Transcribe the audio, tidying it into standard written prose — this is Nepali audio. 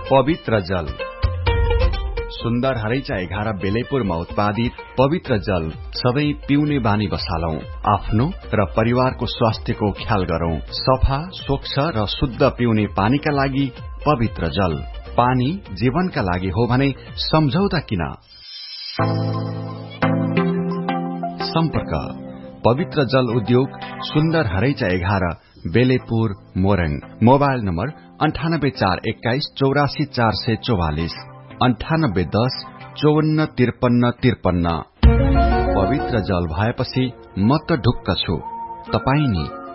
पवित्र जल। सुन्दर हरैचा 11 बेलेपुरमा उत्पादित पवित्र जल सधैं पिउने बानी बसालौं। आफ्नो र परिवारको स्वास्थ्यको ख्याल गरौं। सफा, स्वच्छ र शुद्ध पिउने पानीका लागि पवित्र जल। पानी जीवनका लागि हो भने सम्झौता किन? सम्पर्क पवित्र जल उद्योग, सुन्दर हरैचा 11 बेलेपुर मोरङ। Mobile number 9841 84 444 9810 54 53 53। पवित्र जल भएपछि म त ढुक्क छु, तपाई नि?